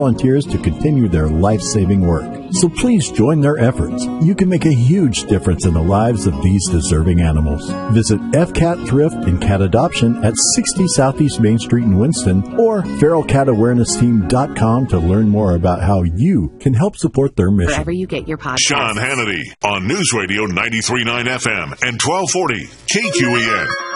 volunteers to continue their life-saving work. So please join their efforts. You can make a huge difference in the lives of these deserving animals. Visit FCAT Thrift and Cat Adoption at 60 Southeast Main Street in Winston or feralcatawareness-team.com to learn more about how you can help support their mission. Wherever you get your podcasts. Sean Hannity on News Radio 93.9 FM and 1240 KQEN.